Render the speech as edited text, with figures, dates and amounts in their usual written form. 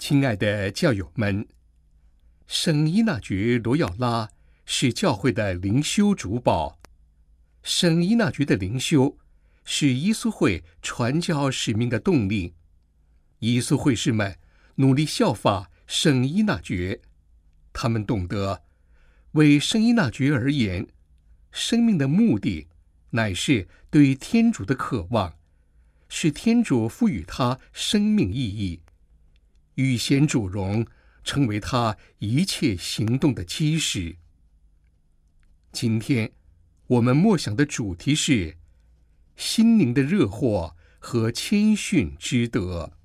亲爱的教友们，圣依纳爵罗耀拉是教会的灵修主保。圣依纳爵的灵修是伊苏会传教使命的动力。伊苏会士们努力效法圣依纳爵，他们懂得，为圣依纳爵而言，生命的目的乃是对天主的渴望，是天主赋予他生命意义，欲显主荣，成为他一切行动的基石。今天我们默想的主题是心灵的热火和谦逊之德。